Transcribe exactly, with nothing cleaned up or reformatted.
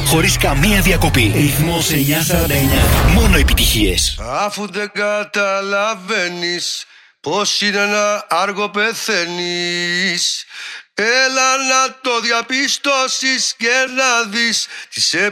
Χωρίς καμία διακοπή. Ρυθμός εννιακόσια σαράντα εννιά. Μόνο επιτυχίες. Αφού δεν καταλαβαίνεις πως είναι να άργο πεθαίνεις, έλα να το διαπιστώσεις και να δεις τις